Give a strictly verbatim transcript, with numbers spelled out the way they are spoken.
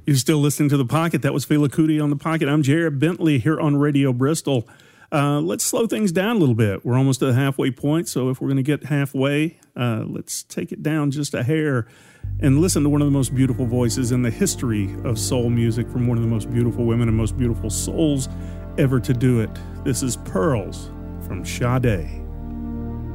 You're still listening to The Pocket. That was Fela Kuti on The Pocket. I'm Jared Bentley here on Radio Bristol. Uh, let's slow things down a little bit. We're almost at the halfway point, so if we're going to get halfway, uh, let's take it down just a hair and listen to one of the most beautiful voices in the history of soul music from one of the most beautiful women and most beautiful souls ever to do it. This is Pearls from Sade.